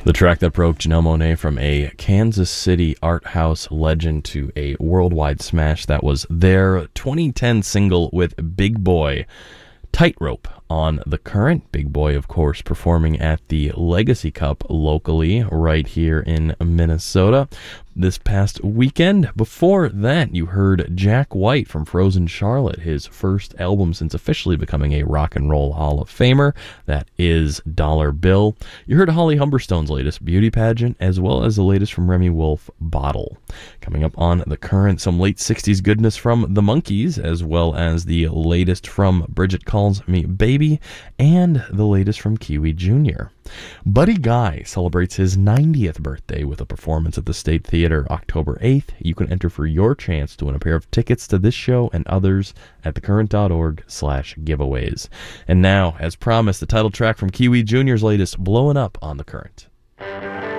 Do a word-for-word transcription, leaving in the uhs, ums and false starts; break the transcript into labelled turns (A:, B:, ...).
A: The track that broke Janelle Monáe from a Kansas City art house legend to a worldwide smash, that was their twenty ten single with Big Boi, Tightrope, on The Current. Big Boi, of course, performing at the Legacy Cup locally right here in Minnesota this past weekend. Before that, you heard Jack White from Frozen Charlotte, his first album since officially becoming a Rock and Roll Hall of Famer. That is Dollar Bill. You heard Holly Humberstone's latest beauty pageant, as well as the latest from Remy Wolf, Bottle. Coming up on The Current, some late sixties goodness from The Monkees, as well as the latest from Bridget Calls Me Baby, and the latest from Kiwi Junior Buddy Guy celebrates his ninetieth birthday with a performance at the State Theater October eighth. You can enter for your chance to win a pair of tickets to this show and others at thecurrent.org slash giveaways. And now, as promised, the title track from Kiwi Junior's latest, Blowing Up on The Current.